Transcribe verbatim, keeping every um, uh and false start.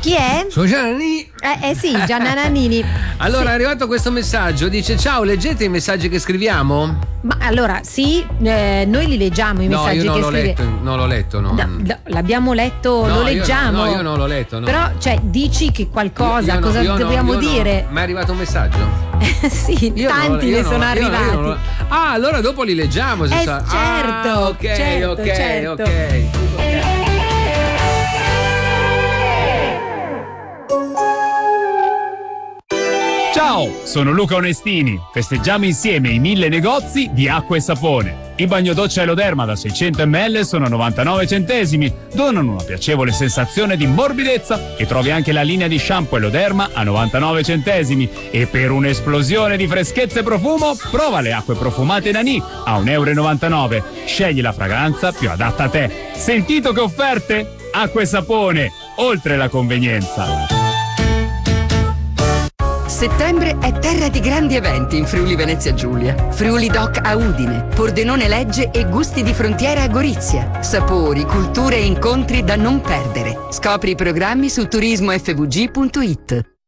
Chi è? Sono Giannanini. Eh, eh sì, Gianna Nannini. Allora Sì. è arrivato questo messaggio, dice: ciao, leggete i messaggi che scriviamo? Ma allora sì, eh, noi li leggiamo i No, messaggi io non che l'ho scrive. letto, non l'ho letto, no. No, no, l'abbiamo letto, No, lo io no, leggiamo. no, io non l'ho letto, no. Però, cioè, dici che qualcosa, Io no, cosa io no, dobbiamo io no. dire? Ma è arrivato un messaggio? Sì, Io tanti non lo- io ne non- sono io non- arrivati. io non- Ah, allora dopo li leggiamo, se Eh, sa. certo, Ah, ok, certo, ok, certo. ok. Ciao, sono Luca Onestini. Festeggiamo insieme i mille negozi di acqua e sapone. I bagnodoccia Eloderma da seicento millilitri sono novantanove centesimi, donano una piacevole sensazione di morbidezza e trovi anche la linea di shampoo Eloderma a novantanove centesimi. E per un'esplosione di freschezza e profumo, prova le acque profumate Nani a un euro e novantanove. Scegli la fragranza più adatta a te. Sentito che offerte? Acqua e sapone, oltre la convenienza. Settembre è terra di grandi eventi in Friuli Venezia Giulia. Friuli Doc a Udine, Pordenone Legge e Gusti di Frontiera a Gorizia. Sapori, culture e incontri da non perdere. Scopri i programmi su turismo f v g punto it.